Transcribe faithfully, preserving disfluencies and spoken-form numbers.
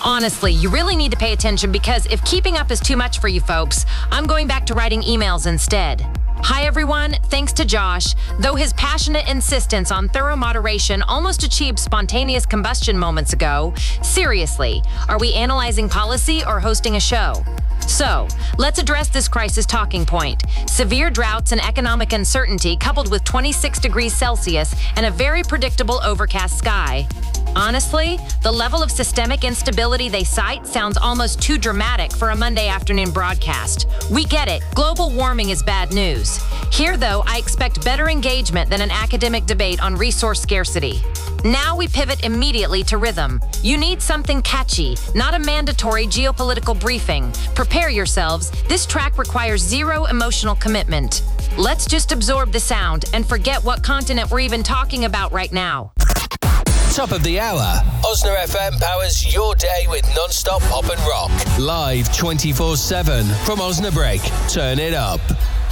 Honestly, you really need to pay attention because if keeping up is too much for you folks, I'm going back to writing emails instead. Hi everyone, thanks to Josh. Though his passionate insistence on thorough moderation almost achieved spontaneous combustion moments ago, seriously, are we analyzing policy or hosting a show? So, let's address this crisis talking point. Severe droughts and economic uncertainty coupled with twenty-six degrees Celsius and a very predictable overcast sky. Honestly, the level of systemic instability they cite sounds almost too dramatic for a Monday afternoon broadcast. We get it, global warming is bad news. Here, though, I expect better engagement than an academic debate on resource scarcity. Now we pivot immediately to rhythm. You need something catchy, not a mandatory geopolitical briefing. Prepare yourselves, this track requires zero emotional commitment. Let's just absorb the sound and forget what continent we're even talking about right now. Top of the hour. Osna F M powers your day with non-stop pop and rock. Live twenty-four seven from Osnabrück. Turn it up.